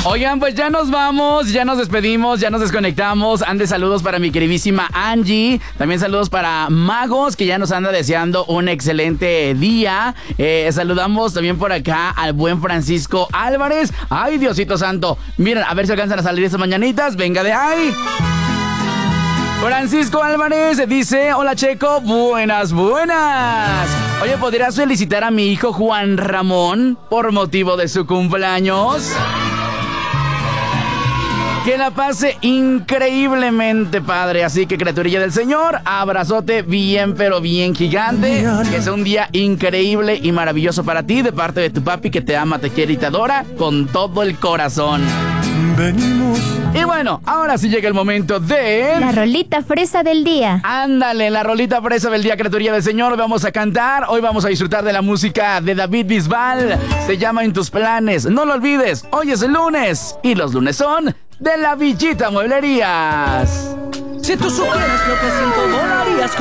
Oigan, pues ya nos vamos, ya nos despedimos, ya nos desconectamos. Ande saludos para mi queridísima Angie. También saludos para Magos, que ya nos anda deseando un excelente día. Saludamos también por acá al buen Francisco Álvarez. Ay, Diosito santo. Miren, a ver si alcanzan a salir estas mañanitas. Venga de ahí. Francisco Álvarez dice: hola Checo, buenas. Oye, ¿podrías felicitar a mi hijo Juan Ramón por motivo de su cumpleaños? Que la pase increíblemente padre. Así que, criaturilla del Señor, abrazote bien, pero bien gigante. Que sea un día increíble y maravilloso para ti, de parte de tu papi, que te ama, te quiere y te adora con todo el corazón. Venimos. Y bueno, ahora sí llega el momento de... la rolita fresa del día. Ándale, la rolita fresa del día, criaturilla del Señor. Vamos a cantar, hoy vamos a disfrutar de la música de David Bisbal. Se llama En tus planes. No lo olvides, hoy es el lunes y los lunes son de La Villita Mueblerías. Si tú supieras lo que siento, volarías